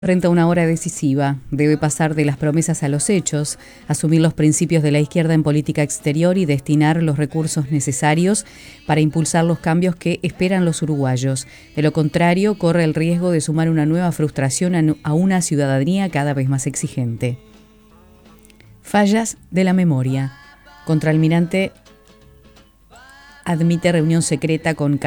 Frente a una hora decisiva, debe pasar de las promesas a los hechos, asumir los principios de la izquierda en política exterior y destinar los recursos necesarios para impulsar los cambios que esperan los uruguayos. De lo contrario, corre el riesgo de sumar una nueva frustración a una ciudadanía cada vez más exigente. Fallas de la memoria. Contraalmirante admite reunión secreta con